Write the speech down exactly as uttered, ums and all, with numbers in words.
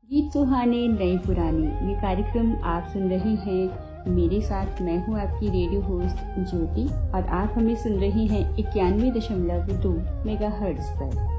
गीत सुहाने नए पुराने, ये कार्यक्रम आप सुन रहे हैं मेरे साथ। मैं हूँ आपकी रेडियो होस्ट ज्योति और आप हमें सुन रहे हैं इक्यानवे दशमलव दो मेगा हर्ट्ज पर।